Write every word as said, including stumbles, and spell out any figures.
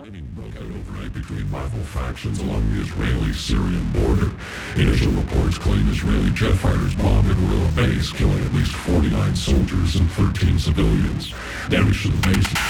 Fighting broke out overnight between rival factions along the Israeli-Syrian border. Initial reports claim Israeli jet fighters bombed Aruba base, killing at least forty-nine soldiers and thirteen civilians. Damage to the base